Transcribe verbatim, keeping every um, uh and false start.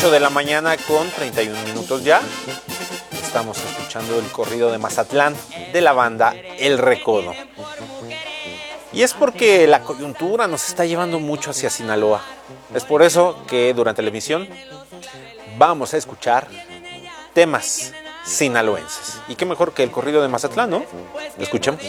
ocho de la mañana con treinta y un minutos ya. Estamos escuchando el corrido de Mazatlán de la banda El Recodo. Y es porque la coyuntura nos está llevando mucho hacia Sinaloa. Es por eso que durante la emisión vamos a escuchar temas sinaloenses. Y qué mejor que el corrido de Mazatlán, ¿no? Lo escuchamos.